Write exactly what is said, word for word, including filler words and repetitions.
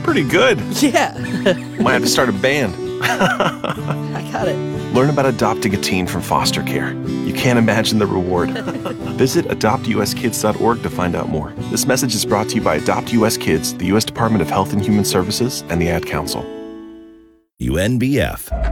pretty good. Yeah. Might have to start a band. I got it. Learn about adopting a teen from foster care. You can't imagine the reward. Visit adopt u s kids dot org to find out more. This message is brought to you by Adopt U S Kids, the U S Department of Health and Human Services, and the Ad Council. U N B F.